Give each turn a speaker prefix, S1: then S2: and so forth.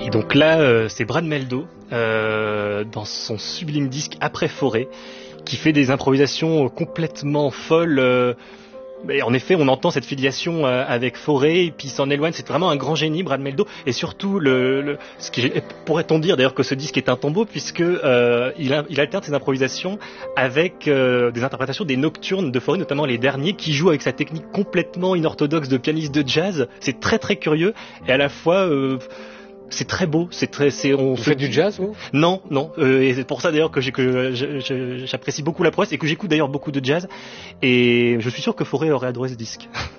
S1: Et donc là, c'est Brad Mehldau, dans son sublime disque Après Forêt, qui fait des improvisations complètement folles. Mais en effet, on entend cette filiation avec Forêt, et puis il s'en éloigne. C'est vraiment un grand génie, Brad Mehldau. Et surtout, pourrait-on dire d'ailleurs que ce disque est un tombeau, puisque il alterne ses improvisations avec des interprétations des nocturnes de Forêt, notamment les derniers, qui jouent avec sa technique complètement inorthodoxe de pianiste de jazz. C'est très très curieux, et à la fois c'est très beau,
S2: Vous faites du jazz, vous?
S1: Non, et c'est pour ça d'ailleurs que j'apprécie beaucoup la prouesse et que j'écoute d'ailleurs beaucoup de jazz, et je suis sûr que Forêt aurait adoré ce disque.